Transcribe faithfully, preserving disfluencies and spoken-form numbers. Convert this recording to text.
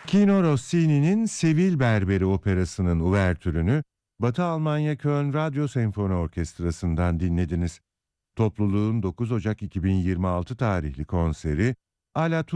Kino Rossini'nin Sevil Berberi operasının uvertürünü Batı Almanya Köln Radyo Senfoni Orkestrası'ndan dinlediniz. Topluluğun dokuz Ocak iki bin yirmi altı tarihli konseri Ala